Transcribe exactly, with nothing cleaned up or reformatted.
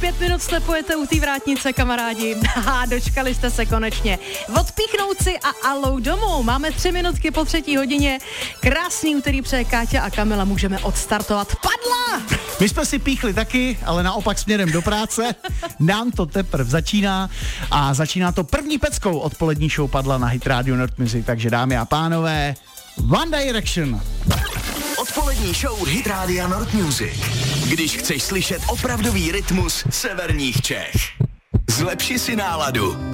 pět minut slepujete u té vrátnice, kamarádi. Haha, dočkali jste se konečně. Odpíchnout si a alou domů. Máme tři minutky po třetí hodině. Krásný úterý přeje Káťa a Kamila, můžeme odstartovat. Padla! My jsme si píchli taky, ale naopak směrem do práce. Nám to teprve začíná a začíná to první peckou odpolední show Padla na Hit Radio Nord Music. Takže dámy a pánové, One Direction. Odpolední show Hit Radio Nord Music. Když chceš slyšet opravdový rytmus severních Čech. Zlepši si náladu.